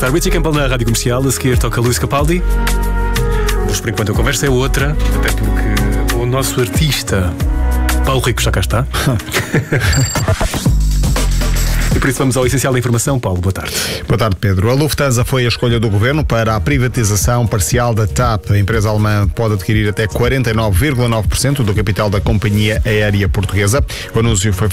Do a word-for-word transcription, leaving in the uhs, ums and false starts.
está Richie Campbell na Rádio Comercial. A seguir toca Luís Capaldi. Mas por enquanto a conversa é outra, até porque o nosso artista Paulo Rico já cá está. E por isso vamos ao essencial da informação. Paulo, boa tarde. Boa tarde, Pedro. A Lufthansa foi a escolha do governo para a privatização parcial da T A P. A empresa alemã pode adquirir até quarenta e nove vírgula nove por cento do capital da companhia aérea portuguesa. O anúncio foi